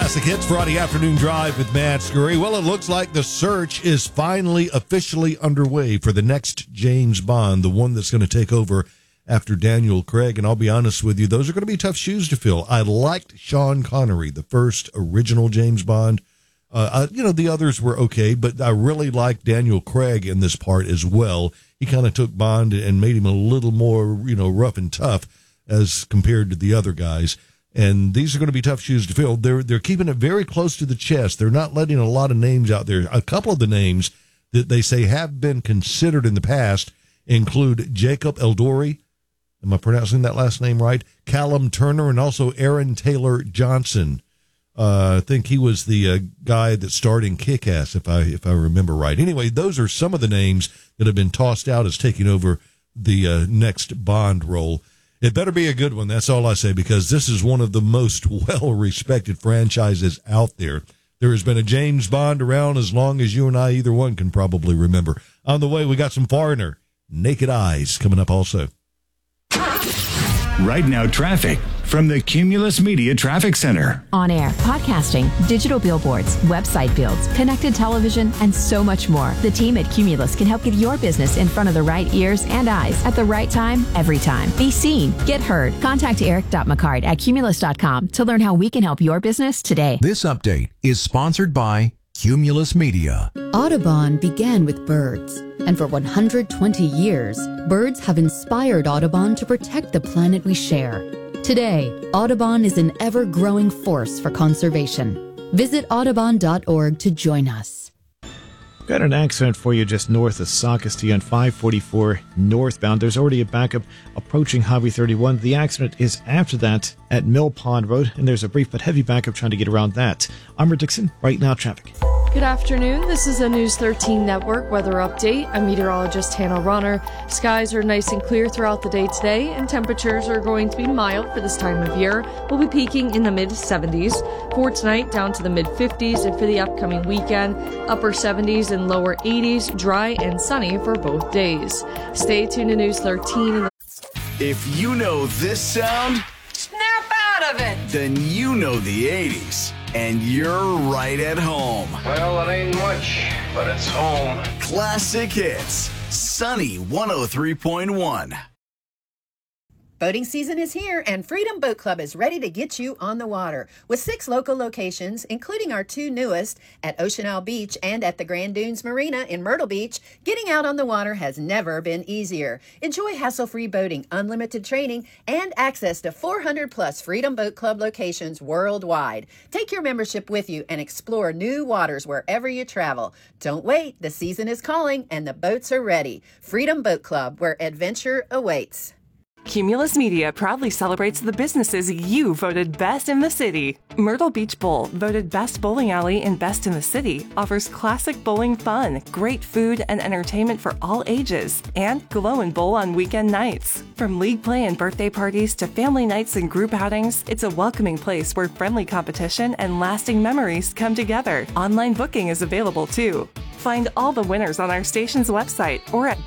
Classic Hits Friday Afternoon Drive with Matt Scurry. Well, it looks like the search is finally officially underway for the next James Bond, the one that's going to take over after Daniel Craig. And I'll be honest with you, those are going to be tough shoes to fill. I liked Sean Connery, the first original James Bond. The others were okay, but I really liked Daniel Craig in this part as well. He kind of took Bond and made him a little more, rough and tough as compared to the other guys. And these are going to be tough shoes to fill. They're keeping it very close to the chest. They're not letting a lot of names out there. A couple of the names that they say have been considered in the past include Jacob Elordi. Am I pronouncing that last name right? Callum Turner, and also Aaron Taylor Johnson. I think he was the guy that starred in Kick-Ass, if I remember right. Anyway, those are some of the names that have been tossed out as taking over the next Bond role. It better be a good one, that's all I say, because this is one of the most well-respected franchises out there. There has been a James Bond around as long as you and I, either one, can probably remember. On the way, we got some Foreigner, Naked Eyes, coming up also. Right now, traffic from the Cumulus Media Traffic Center. On air, podcasting, digital billboards, website builds, connected television, and so much more. The team at Cumulus can help get your business in front of the right ears and eyes at the right time, every time. Be seen, get heard. Contact Eric.McCart at Cumulus.com to learn how we can help your business today. This update is sponsored by Cumulus Media. Audubon began with birds, and for 120 years, birds have inspired Audubon to protect the planet we share. Today, Audubon is an ever-growing force for conservation. Visit audubon.org to join us. Got an accident for you just north of Socastee on 544 northbound. There's already a backup approaching Highway 31. The accident is after that at Mill Pond Road, and there's a brief but heavy backup trying to get around that. I'm Rick Dixon, Right Now Traffic. Good afternoon. This is a News 13 Network weather update. I'm meteorologist Hannah Ronner. Skies are nice and clear throughout the day today, and temperatures are going to be mild for this time of year. We'll be peaking in the mid-70s. For tonight, down to the mid-50s, and for the upcoming weekend, upper 70s and lower 80s, dry and sunny for both days. Stay tuned to News 13. If you know this sound, snap out of it! Then you know the 80s. And you're right at home. Well, it ain't much, but it's home. Classic Hits, Sunny 103.1. Boating season is here, and Freedom Boat Club is ready to get you on the water. With 6 local locations, including our 2 newest at Ocean Isle Beach and at the Grand Dunes Marina in Myrtle Beach, getting out on the water has never been easier. Enjoy hassle-free boating, unlimited training, and access to 400-plus Freedom Boat Club locations worldwide. Take your membership with you and explore new waters wherever you travel. Don't wait. The season is calling, and the boats are ready. Freedom Boat Club, where adventure awaits. Cumulus Media proudly celebrates the businesses you voted best in the city. Myrtle Beach Bowl, voted best bowling alley and best in the city, offers classic bowling fun, great food and entertainment for all ages, and glow and bowl on weekend nights. From league play and birthday parties to family nights and group outings, it's a welcoming place where friendly competition and lasting memories come together. Online booking is available too. Find all the winners on our station's website or at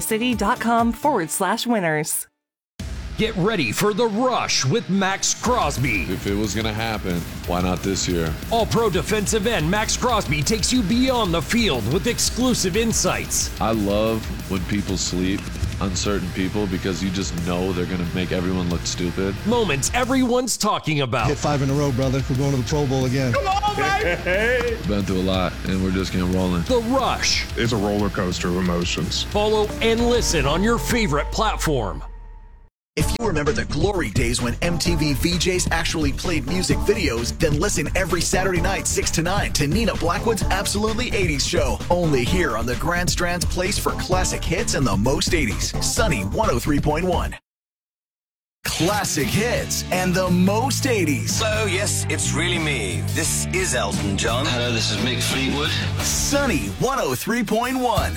bestinthecity.com/winners. Get ready for The Rush with Max Crosby. If it was going to happen, why not this year? All-pro defensive end Max Crosby takes you beyond the field with exclusive insights. I love when people sleep on certain people because you just know they're going to make everyone look stupid. Moments everyone's talking about. Hit 5 in a row, brother. We're going to the Pro Bowl again. Come on, baby! Been through a lot, and we're just getting rolling. The Rush. It's a roller coaster of emotions. Follow and listen on your favorite platform. If you remember the glory days when MTV VJs actually played music videos, then listen every Saturday night 6 to 9 to Nina Blackwood's Absolutely 80s show. Only here on the Grand Strand's place for classic hits and the most 80s. Sunny 103.1. Classic hits and the most 80s. Hello, yes, it's really me. This is Elton John. Hello, this is Mick Fleetwood. Sunny 103.1.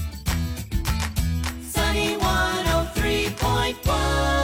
Sunny 103.1.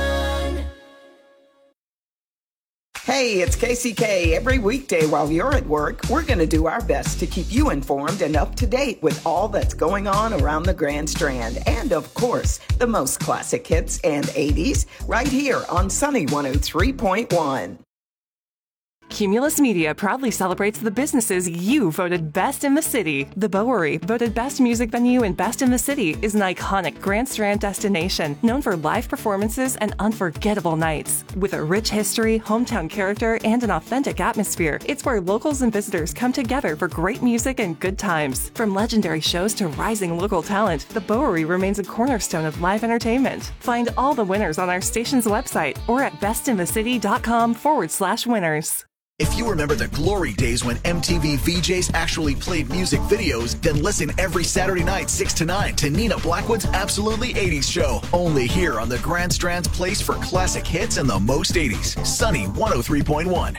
Hey, it's KCK. Every weekday while you're at work, we're going to do our best to keep you informed and up to date with all that's going on around the Grand Strand. And, of course, the most classic hits and 80s right here on Sunny 103.1. Cumulus Media proudly celebrates the businesses you voted best in the city. The Bowery, voted best music venue and best in the city, is an iconic Grand Strand destination known for live performances and unforgettable nights. With a rich history, hometown character, and an authentic atmosphere, it's where locals and visitors come together for great music and good times. From legendary shows to rising local talent, the Bowery remains a cornerstone of live entertainment. Find all the winners on our station's website or at bestinthecity.com/winners. If you remember the glory days when MTV VJs actually played music videos, then listen every Saturday night 6 to 9 to Nina Blackwood's Absolutely 80s show. Only here on the Grand Strand's place for classic hits and the most 80s. Sunny 103.1.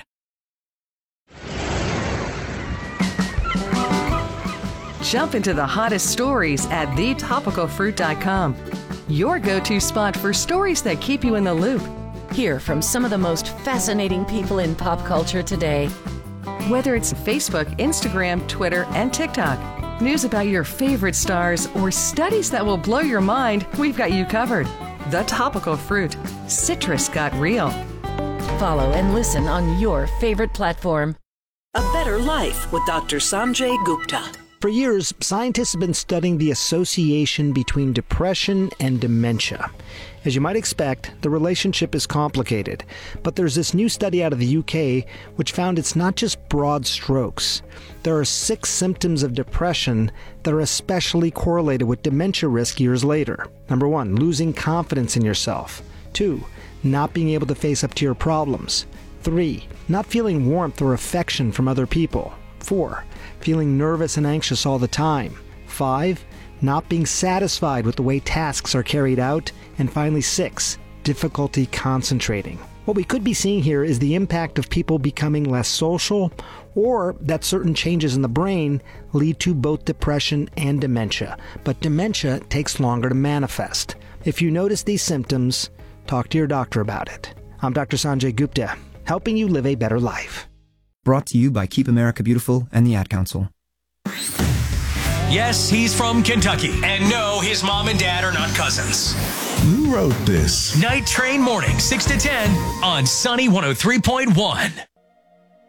Jump into the hottest stories at thetopicalfruit.com. Your go-to spot for stories that keep you in the loop. Hear from some of the most fascinating people in pop culture today. Whether it's Facebook, Instagram, Twitter, and TikTok, news about your favorite stars, or studies that will blow your mind, we've got you covered. The Topical Fruit. Citrus got real. Follow and listen on your favorite platform. A Better Life with Dr. Sanjay Gupta. For years, scientists have been studying the association between depression and dementia. As you might expect, the relationship is complicated, but there's this new study out of the UK which found it's not just broad strokes. There are 6 symptoms of depression that are especially correlated with dementia risk years later. Number 1, losing confidence in yourself. 2, not being able to face up to your problems. 3, not feeling warmth or affection from other people. 4, feeling nervous and anxious all the time. 5, not being satisfied with the way tasks are carried out. And finally 6, difficulty concentrating. What we could be seeing here is the impact of people becoming less social, or that certain changes in the brain lead to both depression and dementia. But dementia takes longer to manifest. If you notice these symptoms, talk to your doctor about it. I'm Dr. Sanjay Gupta, helping you live a better life. Brought to you by Keep America Beautiful and the Ad Council. Yes, he's from Kentucky. And no, his mom and dad are not cousins. Who wrote this? Night Train Morning, 6 to 10 on Sunny 103.1.